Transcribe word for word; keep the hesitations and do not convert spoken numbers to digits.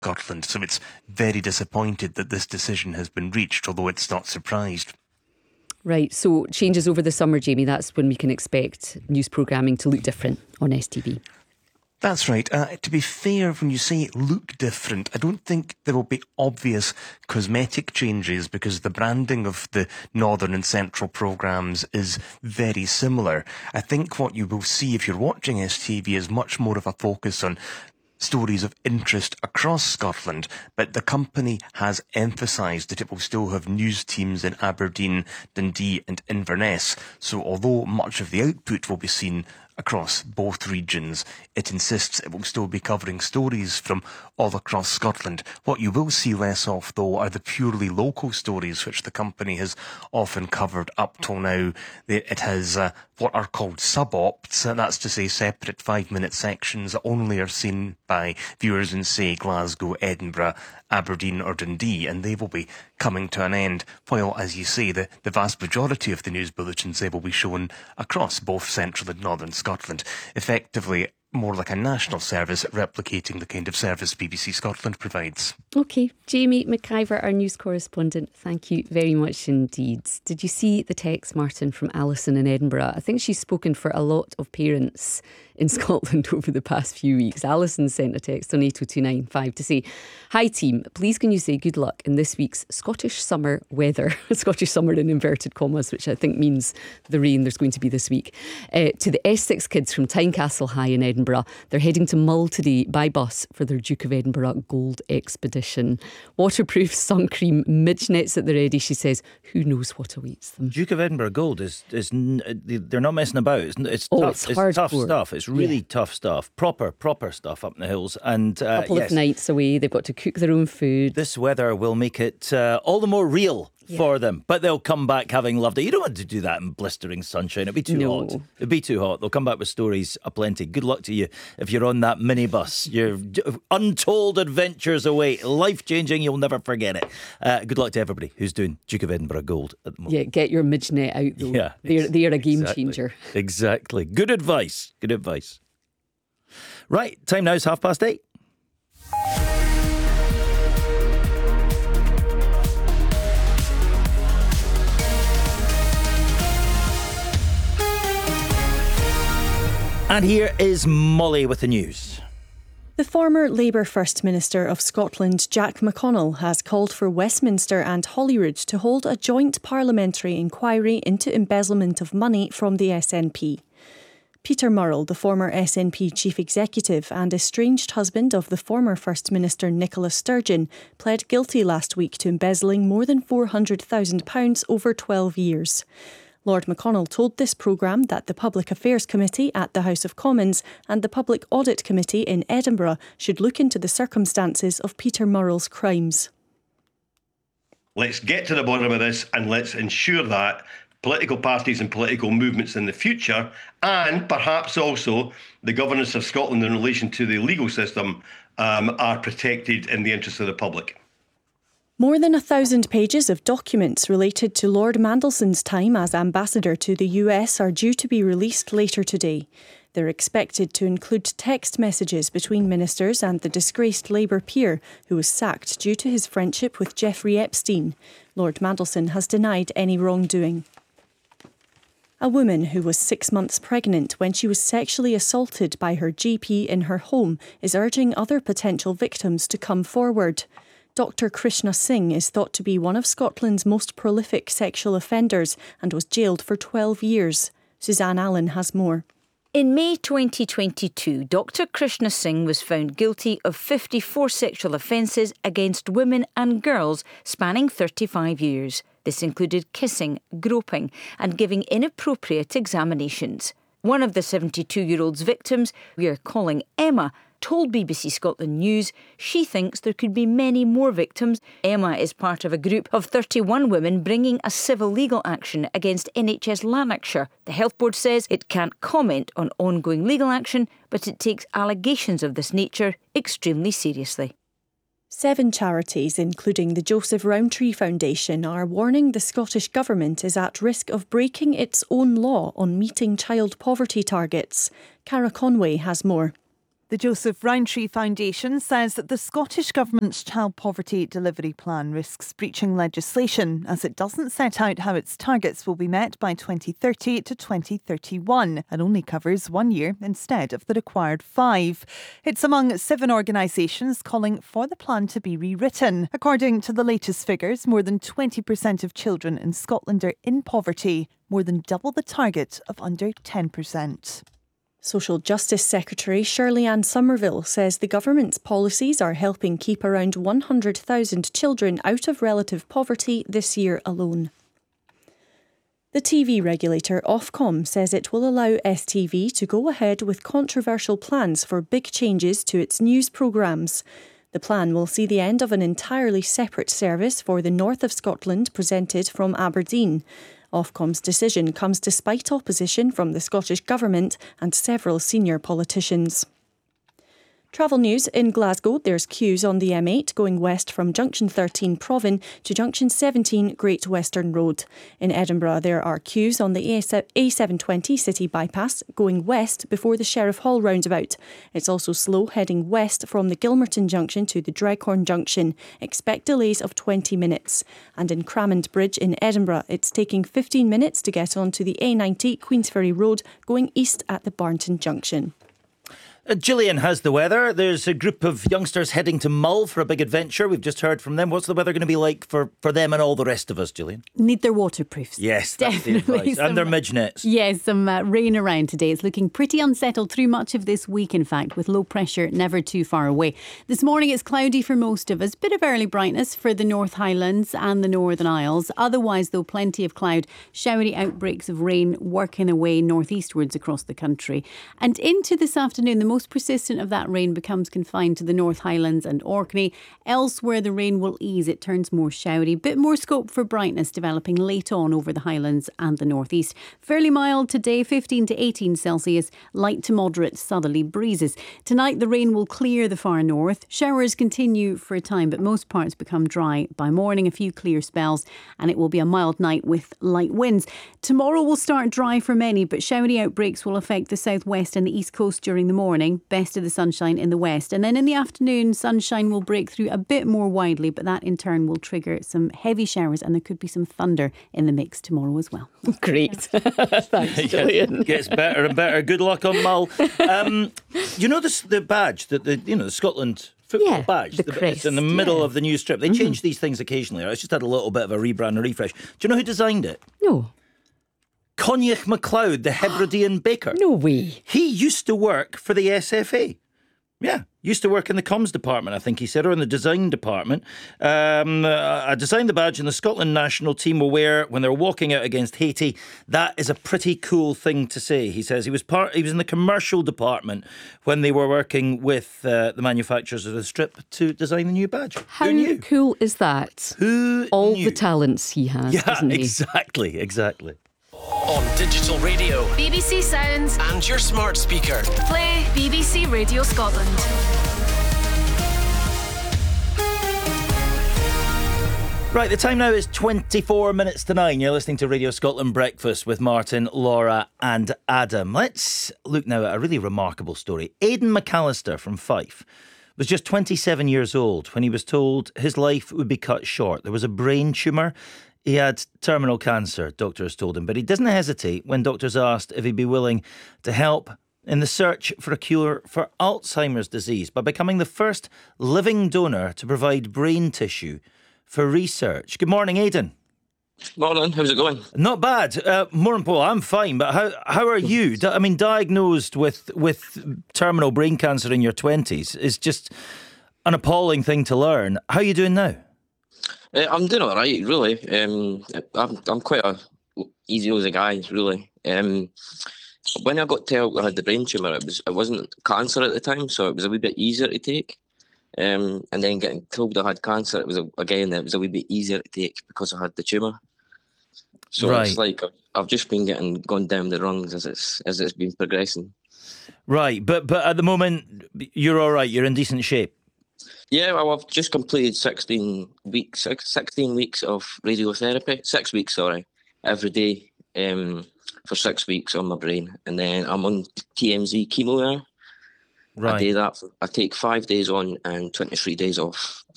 Scotland. So it's very disappointed that this decision has been reached, although it's not surprised. Right, so changes over the summer, Jamie, that's when we can expect news programming to look different on S T V. That's right. Uh, to be fair, when you say look different, I don't think there will be obvious cosmetic changes because the branding of the Northern and Central programmes is very similar. I think what you will see if you're watching S T V is much more of a focus on stories of interest across Scotland, but the company has emphasised that it will still have news teams in Aberdeen, Dundee and Inverness. So although much of the output will be seen across both regions, it insists it will still be covering stories from all across Scotland. What you will see less of, though, are the purely local stories, which the company has often covered up till now. It has uh, what are called sub-opts, and that's to say separate five-minute sections that only are seen by viewers in, say, Glasgow, Edinburgh, Aberdeen or Dundee, and they will be coming to an end, while, as you say, the, the vast majority of the news bulletins, they will be shown across both central and northern Scotland, effectively more like a national service replicating the kind of service B B C Scotland provides. OK, Jamie McIver, our news correspondent, thank you very much indeed. Did you see the text, Martin, from Alison in Edinburgh? I think she's spoken for a lot of parents in Scotland over the past few weeks. Alison sent a text on eight oh two nine five to say, "Hi team, please can you say good luck in this week's Scottish summer weather," Scottish summer in inverted commas, which I think means the rain there's going to be this week, uh, to the S six kids from Tynecastle High in Edinburgh. They're heading to Mull today by bus for their Duke of Edinburgh Gold expedition. Waterproof, sun cream, midge nets at the ready, she says. Who knows what awaits them. Duke of Edinburgh Gold is, is they're not messing about. It's, it's oh, tough. It's, it's tough stuff. It's really yeah. tough stuff. Proper, proper stuff up in the hills. And uh, a couple yes, of nights away. They've got to cook their own food. This weather will make it uh, all the more real yeah. for them. But they'll come back having loved it. You don't want to do that in blistering sunshine. It'd be too no. hot. It'd be too hot. They'll come back with stories aplenty. Good luck to you if you're on that minibus. Your untold adventures await. Life-changing. You'll never forget it. Uh, good luck to everybody who's doing Duke of Edinburgh Gold at the moment. Yeah, get your midge net out though. Yeah, they're, they're a game exactly. changer. Exactly. Good advice. Good advice. Right, time now is half past eight. And here is Molly with the news. The former Labour First Minister of Scotland, Jack McConnell, has called for Westminster and Holyrood to hold a joint parliamentary inquiry into embezzlement of money from the S N P. Peter Murrell, the former S N P chief executive and estranged husband of the former First Minister Nicola Sturgeon, pled guilty last week to embezzling more than four hundred thousand pounds over twelve years. Lord McConnell told this programme that the Public Affairs Committee at the House of Commons and the Public Audit Committee in Edinburgh should look into the circumstances of Peter Murrell's crimes. Let's get to the bottom of this and let's ensure that political parties and political movements in the future, and perhaps also the governance of Scotland in relation to the legal system, um, are protected in the interests of the public. More than a thousand pages of documents related to Lord Mandelson's time as ambassador to the U S are due to be released later today. They're expected to include text messages between ministers and the disgraced Labour peer who was sacked due to his friendship with Jeffrey Epstein. Lord Mandelson has denied any wrongdoing. A woman who was six months pregnant when she was sexually assaulted by her G P in her home is urging other potential victims to come forward. Doctor Krishna Singh is thought to be one of Scotland's most prolific sexual offenders and was jailed for twelve years. Suzanne Allen has more. In May twenty twenty-two, Doctor Krishna Singh was found guilty of fifty-four sexual offences against women and girls spanning thirty-five years. This included kissing, groping and giving inappropriate examinations. One of the seventy-two-year-old's victims, we are calling Emma, told B B C Scotland News she thinks there could be many more victims. Emma is part of a group of thirty-one women bringing a civil legal action against N H S Lanarkshire. The Health Board says it can't comment on ongoing legal action, but it takes allegations of this nature extremely seriously. Seven charities, including the Joseph Rowntree Foundation, are warning the Scottish Government is at risk of breaking its own law on meeting child poverty targets. Cara Conway has more. The Joseph Rowntree Foundation says that the Scottish Government's Child Poverty Delivery Plan risks breaching legislation as it doesn't set out how its targets will be met by twenty thirty to twenty thirty-one and only covers one year instead of the required five. It's among seven organisations calling for the plan to be rewritten. According to the latest figures, more than twenty percent of children in Scotland are in poverty, more than double the target of under ten percent. Social Justice Secretary Shirley-Anne Somerville says the government's policies are helping keep around one hundred thousand children out of relative poverty this year alone. The T V regulator Ofcom says it will allow S T V to go ahead with controversial plans for big changes to its news programmes. The plan will see the end of an entirely separate service for the north of Scotland presented from Aberdeen. Ofcom's decision comes despite opposition from the Scottish Government and several senior politicians. Travel news in Glasgow, there's queues on the M eight going west from Junction thirteen Provan to Junction seventeen Great Western Road. In Edinburgh, there are queues on the A seven twenty City Bypass going west before the Sheriff Hall roundabout. It's also slow heading west from the Gilmerton Junction to the Dreghorn Junction. Expect delays of twenty minutes. And in Cramond Bridge in Edinburgh, it's taking fifteen minutes to get onto the A ninety Queensferry Road going east at the Barnton Junction. Uh, Gillian has the weather. There's a group of youngsters heading to Mull for a big adventure. We've just heard from them. What's the weather going to be like for, for them and all the rest of us, Gillian? Need their waterproofs. Yes, that's the Definitely. advice. And their midge nets. Yes, some uh, rain around today. It's looking pretty unsettled through much of this week, in fact, with low pressure never too far away. This morning it's cloudy for most of us. Bit of early brightness for the North Highlands and the Northern Isles. Otherwise, though, plenty of cloud. Showery outbreaks of rain working away northeastwards across the country. And into this afternoon, the most persistent of that rain becomes confined to the North Highlands and Orkney. Elsewhere, the rain will ease. It turns more showery. Bit more scope for brightness developing late on over the Highlands and the northeast. Fairly mild today, fifteen to eighteen Celsius. Light to moderate southerly breezes. Tonight, the rain will clear the far north. Showers continue for a time, but most parts become dry by morning. A few clear spells, and it will be a mild night with light winds. Tomorrow will start dry for many, but showery outbreaks will affect the southwest and the east coast during the morning. Best of the sunshine in the west, and then in the afternoon sunshine will break through a bit more widely, but that in turn will trigger some heavy showers, and there could be some thunder in the mix tomorrow as well. Great. Thanks, Gillian. Gets better and better. Good luck on Mull. Um, you know this, the badge that the you know the Scotland football Yeah, badge. the The- crest, it's in the middle yeah. of the news strip. They change these things occasionally. Right? It's just had a little bit of a rebrand and refresh. Do you know who designed it? No. Coniach MacLeod, the Hebridean baker. No way. He used to work for the S F A. Yeah, used to work in the comms department, I think he said, or in the design department. Um, uh, I designed the badge and the Scotland national team will wear when they're walking out against Haiti. That is a pretty cool thing to say, he says. He was part. He was in the commercial department when they were working with uh, the manufacturers of the strip to design the new badge. How Who knew? cool is that? Who All knew? the talents he has, Yeah, doesn't he? exactly, exactly. On digital radio, B B C Sounds, and your smart speaker. play B B C Radio Scotland. Right, the time now is twenty-four minutes to nine. You're listening to Radio Scotland Breakfast with Martin, Laura and Adam. Let's look now at a really remarkable story. Aidan McAllister from Fife was just twenty-seven years old when he was told his life would be cut short. There was a brain tumour. He had terminal cancer, doctors told him, but he doesn't hesitate when doctors asked if he'd be willing to help in the search for a cure for Alzheimer's disease by becoming the first living donor to provide brain tissue for research. Good morning, Aidan. Morning, how's it going? Not bad. Uh, more important, I'm fine, but how how are you? I mean, diagnosed with, with terminal brain cancer in your twenties is just an appalling thing to learn. How are you doing now? Uh, I'm doing all right, really. Um, I'm I'm quite a easy as a guy, really. Um, when I got told I had the brain tumour, it was it wasn't cancer at the time, so it was a wee bit easier to take. Um, and then getting told I had cancer, it was a, again it was a wee bit easier to take because I had the tumour. So Right. it's like I've just been getting gone down the rungs as it's as it's been progressing. Right, but but at the moment you're all right. You're in decent shape. Yeah, well, I've just completed sixteen weeks, sixteen weeks of radiotherapy. Six weeks, sorry, every day um, for six weeks on my brain, and then I'm on T M Z chemo now. Right. I do that. For, I take five days on and twenty-three days off